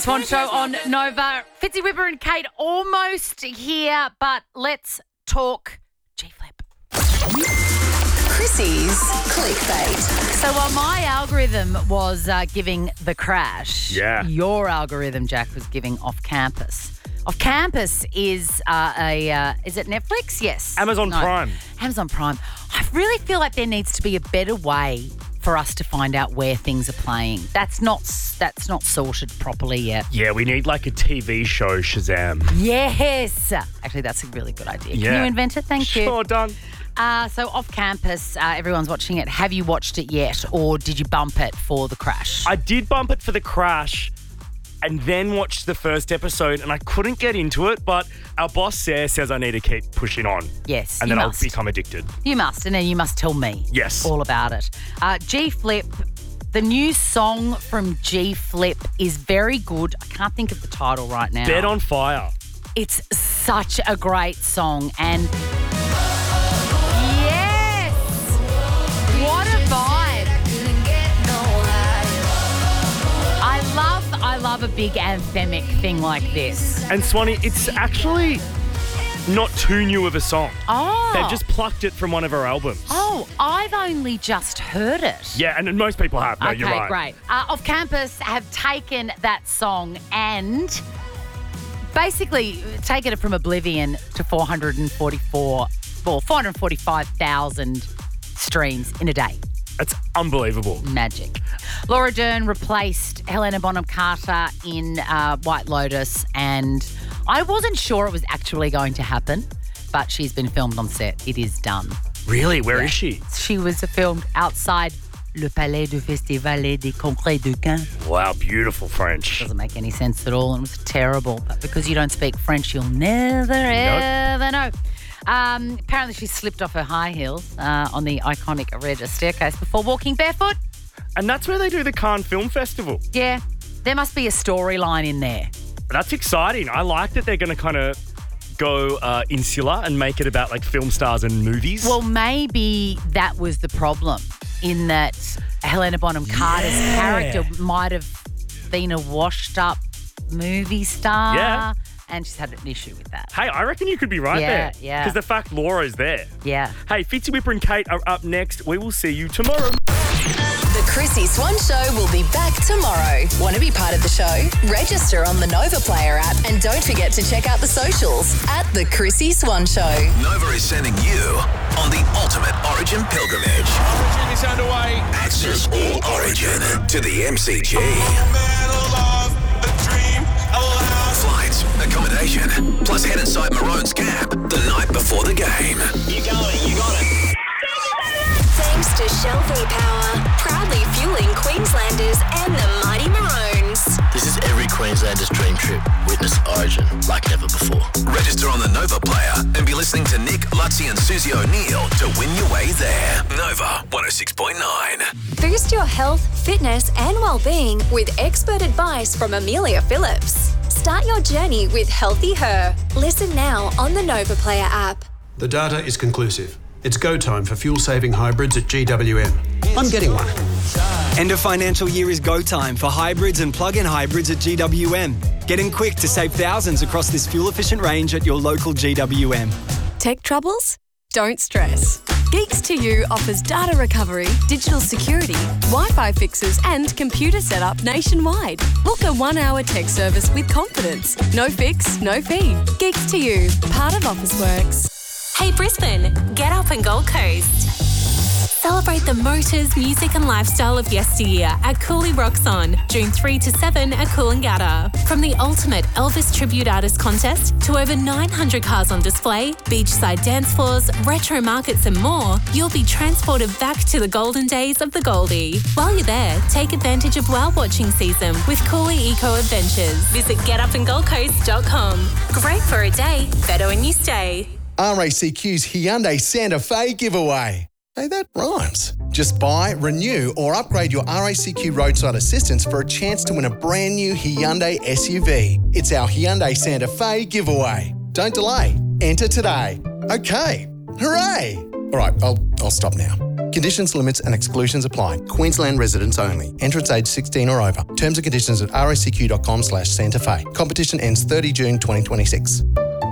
Swan Show on Nova. Fitzy Whipper and Kate almost here, but let's talk G-Flip. Chrissy's Clickbait. So while my algorithm was giving The Crash, your algorithm, Jack, was giving Off Campus. Off Campus is is it Netflix? Yes. Amazon Prime. Amazon Prime. I really feel like there needs to be a better way for us to find out where things are playing. That's not sorted properly yet. Yeah, we need like a TV show Shazam. Yes. Actually, that's a really good idea. Yeah. Can you invent it? Thank you. Sure, done. So Off Campus, everyone's watching it. Have you watched it yet, or did you bump it for The Crash? I did bump it for The Crash and then watched the first episode, and I couldn't get into it, but our boss, Sarah, says I need to keep pushing on. Yes, and you then must. I'll become addicted. You must, and then you must tell me all about it. G-Flip, the new song from G-Flip is very good. I can't think of the title right now. Bed on Fire. It's such a great song, and yes, what a vibe. I love a big anthemic thing like this. And Swanee, it's actually not too new of a song. Oh. They've just plucked it from one of her albums. Oh, I've only just heard it. Yeah, and most people have. No, you're right. Okay, great. Off Campus have taken that song and basically taken it from oblivion to 445,000 streams in a day. It's unbelievable. Magic. Laura Dern replaced Helena Bonham Carter in White Lotus, and I wasn't sure it was actually going to happen, but she's been filmed on set. It is done. Really? Where is she? She was filmed outside Le Palais du Festival des Congrès de Caen. Wow, beautiful French. Doesn't make any sense at all, and it was terrible. But because you don't speak French, you'll never, ever know. Apparently she slipped off her high heels on the iconic Regis staircase before walking barefoot. And that's where they do the Cannes Film Festival. Yeah, there must be a storyline in there. That's exciting. I like that they're going to kind of go insular and make it about like film stars and movies. Well, maybe that was the problem, in that Helena Bonham Carter's character might have been a washed-up movie star. Yeah. And she's had an issue with that. Hey, I reckon you could be right there. Yeah. Because the fact Laura's there. Yeah. Hey, Fitzy Whipper and Kate are up next. We will see you tomorrow. The Chrissy Swan Show will be back tomorrow. Want to be part of the show? Register on the Nova Player app and don't forget to check out the socials at The Chrissy Swan Show. Nova is sending you on the ultimate Origin pilgrimage. Origin is underway. Access all Origin to the MCG. Flights, accommodation, plus head inside Maroon's camp the night before the game. You got it. Thanks to Shell V-Power, proudly fueling Queenslanders and the mighty Maroons. This is every Queenslander's dream trip. Witness Origin like never before. Register on the Nova Player and be listening to Nick, Lutzi and Susie O'Neill to win your way there. Nova 106.9. Boost your health, fitness and well-being with expert advice from Amelia Phillips. Start your journey with Healthy Her. Listen now on the Nova Player app. The data is conclusive. It's go time for fuel-saving hybrids at GWM. I'm getting one. End of financial year is go time for hybrids and plug-in hybrids at GWM. Get in quick to save thousands across this fuel-efficient range at your local GWM. Tech troubles? Don't stress. Geeks to You offers data recovery, digital security, Wi-Fi fixes and computer setup nationwide. Book a 1-hour tech service with confidence. No fix, no fee. Geeks to You, part of Officeworks. Hey Brisbane, get up and Gold Coast. Celebrate the motors, music and lifestyle of yesteryear at Cooley Rocks On, June 3 to 7 at Coolangatta. From the ultimate Elvis Tribute Artist Contest to over 900 cars on display, beachside dance floors, retro markets and more, you'll be transported back to the golden days of the Goldie. While you're there, take advantage of whale watching season with Cooley Eco Adventures. Visit getupandgoldcoast.com. Great for a day, better when you stay. RACQ's Hyundai Santa Fe giveaway. Hey, that rhymes. Just buy, renew or upgrade your RACQ roadside assistance for a chance to win a brand new Hyundai SUV. It's our Hyundai Santa Fe giveaway. Don't delay. Enter today. Okay. Hooray. All right, I'll stop now. Conditions, limits and exclusions apply. Queensland residents only. Entrance age 16 or over. Terms and conditions at racq.com/Santa Fe. Competition ends 30 June 2026.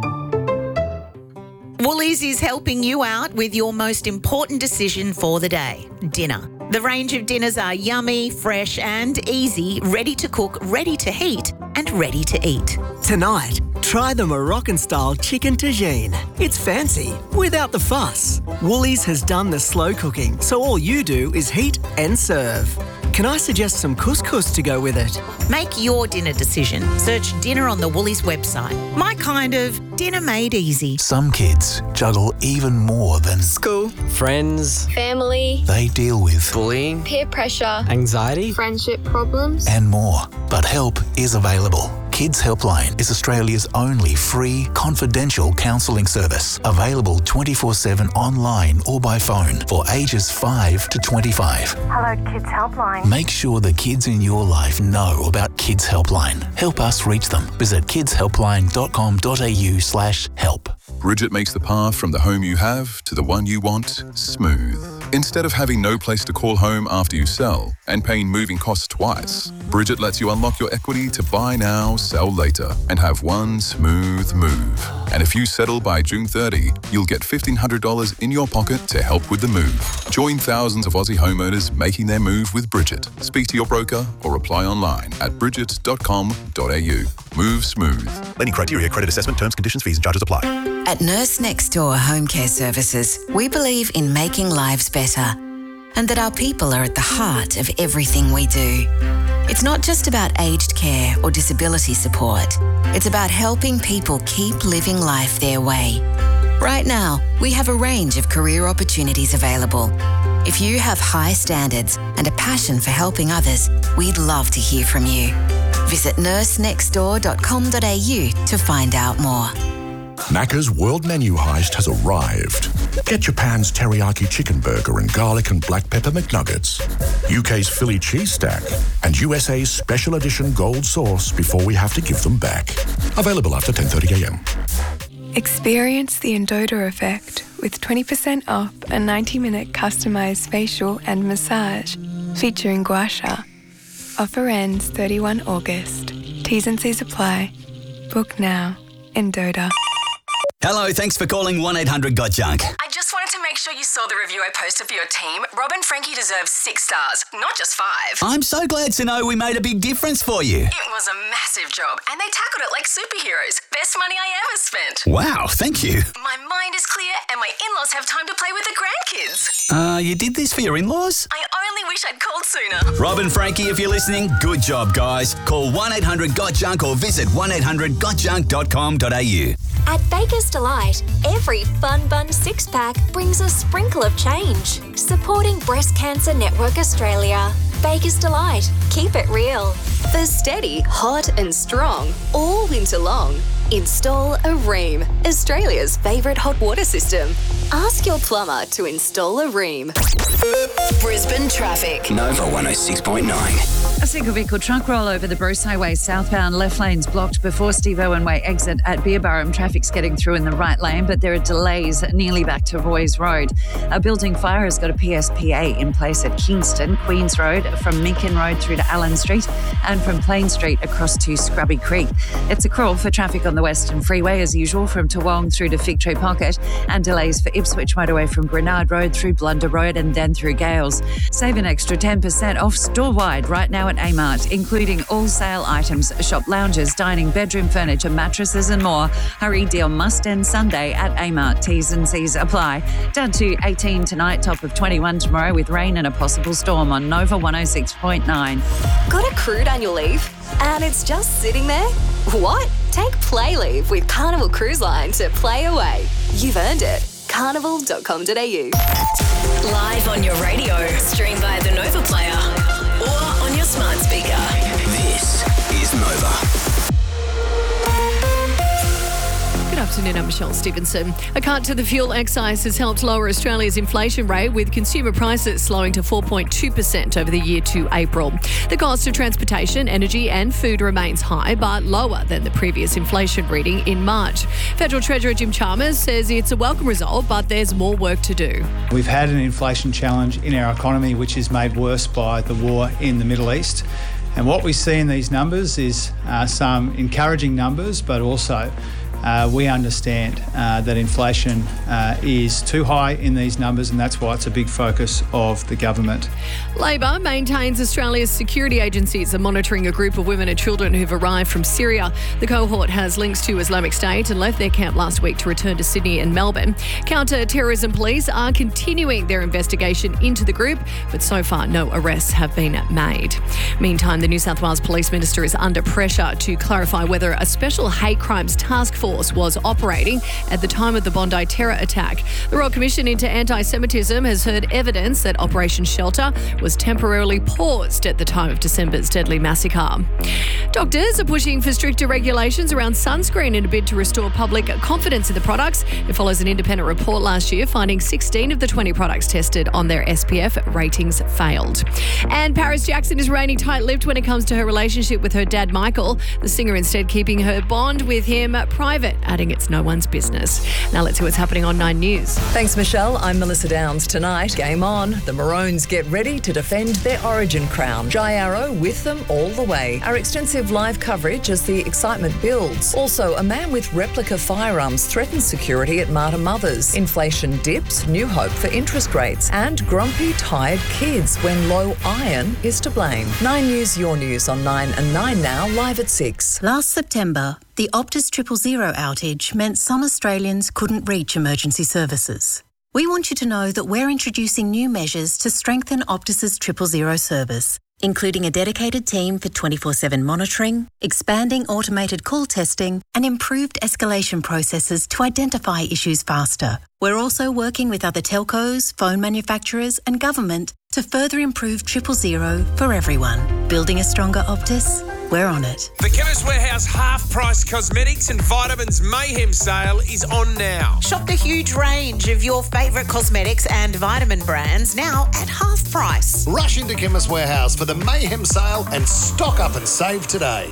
Woolies is helping you out with your most important decision for the day, dinner. The range of dinners are yummy, fresh and easy, ready to cook, ready to heat and ready to eat. Tonight, try the Moroccan-style chicken tagine. It's fancy, without the fuss. Woolies has done the slow cooking, so all you do is heat and serve. Can I suggest some couscous to go with it? Make your dinner decision. Search dinner on the Woolies website. My kind of dinner made easy. Some kids juggle even more than school, friends, family. They deal with bullying, peer pressure, anxiety, friendship problems, and more. But help is available. Kids Helpline is Australia's only free, confidential counselling service. Available 24/7 online or by phone for ages 5 to 25. Hello, Kids Helpline. Make sure the kids in your life know about Kids Helpline. Help us reach them. Visit kidshelpline.com.au/help. Bridget makes the path from the home you have to the one you want smooth. Instead of having no place to call home after you sell and paying moving costs twice, Bridget lets you unlock your equity to buy now, sell later, and have one smooth move. And if you settle by June 30, you'll get $1,500 in your pocket to help with the move. Join thousands of Aussie homeowners making their move with Bridget. Speak to your broker or apply online at bridget.com.au. Move smooth. Lending criteria, credit assessment, terms, conditions, fees and charges apply. At Nurse Next Door Home Care Services, we believe in making lives better and that our people are at the heart of everything we do. It's not just about aged care or disability support. It's about helping people keep living life their way. Right now, we have a range of career opportunities available. If you have high standards and a passion for helping others, we'd love to hear from you. Visit nursenextdoor.com.au to find out more. Macca's World Menu Heist has arrived. Get Japan's teriyaki chicken burger and garlic and black pepper McNuggets, UK's Philly cheese stack, and USA's special edition gold sauce before we have to give them back. Available after 10:30 a.m. Experience the Endota effect with 20% off a 90-minute customized facial and massage featuring gua sha. Offer ends 31 August. T's and C's apply. Book now. Endota. Hello, thanks for calling 1-800-GOT-JUNK. I just wanted to make sure you saw the review I posted for your team. Rob and Frankie deserve 6 stars, not just 5. I'm so glad to know we made a big difference for you. It was a massive job, and they tackled it like superheroes. Best money I ever spent. Wow, thank you. My mind is clear, and my in-laws have time to play with the grandkids. You did this for your in-laws? I only wish I'd called sooner. Rob and Frankie, if you're listening, good job, guys. Call 1-800-GOT-JUNK or visit 1-800-GOTJUNK.com.au. At Baker's Delight, every Fun Bun 6-pack brings a sprinkle of change. Supporting Breast Cancer Network Australia. Baker's Delight. Keep it real. For steady, hot and strong, all winter long, install a Rheem, Australia's favourite hot water system. Ask your plumber to install a Rheem. Brisbane traffic. Nova 106.9. A single vehicle truck roll over the Bruce Highway southbound. Left lane's blocked before Steve Owen Way exit at Beerburrum. Traffic's getting through in the right lane, but there are delays nearly back to Roy's Road. A building fire has got a PSPA in place at Kingston, Queens Road, from Minkin Road through to Allen Street, and from Plain Street across to Scrubby Creek. It's a crawl for traffic on the Western Freeway as usual from Toowong through to Fig Tree Pocket, and delays for Ipswich Motorway from Grenard Road through Blunder Road and then through Gales. Save an extra 10% off store-wide right now at Amart, including all sale items, shop lounges, dining, bedroom furniture, mattresses and more. Hurry, deal must end Sunday at Amart. T's and C's apply. Down to 18 tonight, top of 21 tomorrow with rain and a possible storm on Nova 106.9. Got accrued annual leave? And it's just sitting there? What? Take Play Leave with Carnival Cruise Line to play away. You've earned it. Carnival.com.au. Live on your radio, stream via the Nova Player or on your smart speaker. This is Nova. Good afternoon. I'm Michelle Stevenson. A cut to the fuel excise has helped lower Australia's inflation rate, with consumer prices slowing to 4.2% over the year to April. The cost of transportation, energy and food remains high, but lower than the previous inflation reading in March. Federal Treasurer Jim Chalmers says it's a welcome result, but there's more work to do. We've had an inflation challenge in our economy, which is made worse by the war in the Middle East. And what we see in these numbers is some encouraging numbers, but also we understand that inflation is too high in these numbers, and that's why it's a big focus of the government. Labor maintains Australia's security agencies are monitoring a group of women and children who've arrived from Syria. The cohort has links to Islamic State and left their camp last week to return to Sydney and Melbourne. Counter-terrorism police are continuing their investigation into the group, but so far no arrests have been made. Meantime, the New South Wales Police Minister is under pressure to clarify whether a special hate crimes task force was operating at the time of the Bondi terror attack. The Royal Commission into Anti-Semitism has heard evidence that Operation Shelter was temporarily paused at the time of December's deadly massacre. Doctors are pushing for stricter regulations around sunscreen in a bid to restore public confidence in the products. It follows an independent report last year finding 16 of the 20 products tested on their SPF ratings failed. And Paris Jackson is remaining tight-lipped when it comes to her relationship with her dad, Michael. The singer instead keeping her bond with him private, adding it's no one's business. Now let's see what's happening on 9 News. Thanks, Michelle. I'm Melissa Downs. Tonight, game on. The Maroons get ready to defend their Origin crown. Jai Arrow with them all the way. Our extensive live coverage as the excitement builds. Also, a man with replica firearms threatens security at Martyr Mothers. Inflation dips, new hope for interest rates. And grumpy, tired kids when low iron is to blame. 9 News, your news on 9 and 9 now, live at 6. Last September, the Optus 000 outage meant some Australians couldn't reach emergency services. We want you to know that we're introducing new measures to strengthen Optus's 000 service, including a dedicated team for 24/7 monitoring, expanding automated call testing, and improved escalation processes to identify issues faster. We're also working with other telcos, phone manufacturers, and government to further improve 000 for everyone. Building a stronger Optus? We're on it. The Chemist Warehouse half-price cosmetics and vitamins mayhem sale is on now. Shop the huge range of your favourite cosmetics and vitamin brands now at half price. Rush into Chemist Warehouse for the mayhem sale and stock up and save today.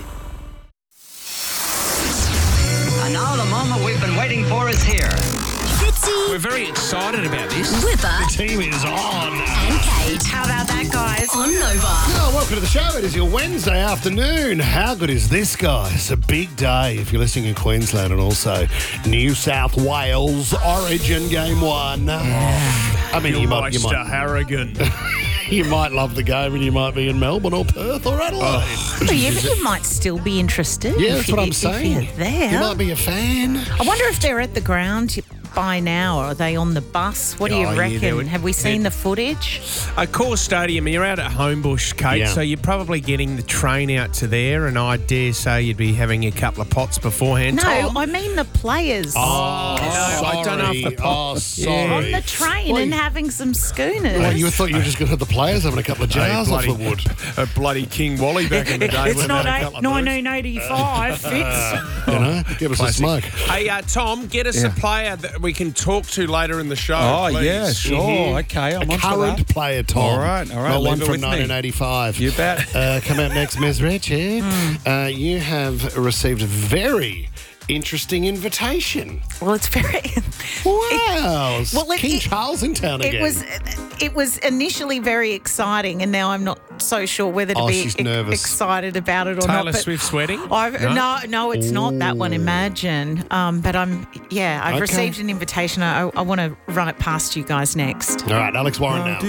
And now the moment we've been waiting for is here. Fitzy. We're very excited about this. Whipper. The team is on. And Kate. How about that, guys? On Nova. Oh, welcome to the show. It is your Wednesday afternoon. How good is this, guys? A big day if you're listening in Queensland, and also New South Wales Origin Game 1. I mean, you might Harrigan. You might love the game and you might be in Melbourne or Perth or Adelaide. But you might still be interested. Yeah, that's what I'm saying. If you're there. You might be a fan. I wonder if they're at the ground by now, or are they on the bus? What do you reckon? Have we seen the footage? Core Stadium, you're out at Homebush, Kate, so you're probably getting the train out to there, and I dare say you'd be having a couple of pots beforehand. No, Tom? I mean the players. Oh, no, I don't know if the pot. On the train and having some schooners. Well, you thought you were just going to have the players having a couple of jars off the wood. A bloody King Wally back in the day. It's not 1985, Fitz. You know, give us a smoke. Hey, Tom, get us a player that we can talk to later in the show. Oh, please. yeah, sure. Okay, I'm on current player, Tom. All right. Not one from with me. 1985. You bet. Come out next, Ms. Richie. You have received a very interesting invitation. Well, it's very... Wow. King Charles in town again. It was initially very exciting, and now I'm not so sure whether to be excited about it or not. Taylor Swift's wedding? No, it's not that one, Imagine. But I've received an invitation. I want to run it past you guys next. All right, Alex Warren now.